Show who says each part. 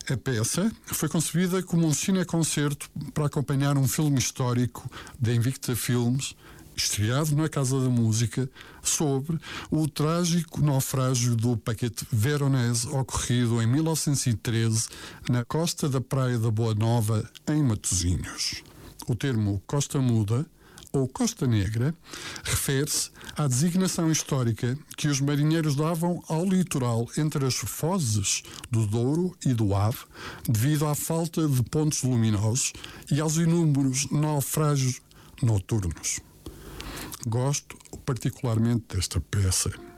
Speaker 1: A peça foi concebida como um cineconcerto para acompanhar um filme histórico da Invicta Filmes, estreado na Casa da Música, sobre o trágico naufrágio do paquete Veronese ocorrido em 1913 na costa da Praia da Boa Nova, em Matosinhos. O termo Costa Muda ou Costa Negra refere-se à designação histórica que os marinheiros davam ao litoral entre as fozes do Douro e do Ave, devido à falta de pontos luminosos e aos inúmeros naufrágios noturnos. Gosto particularmente desta peça.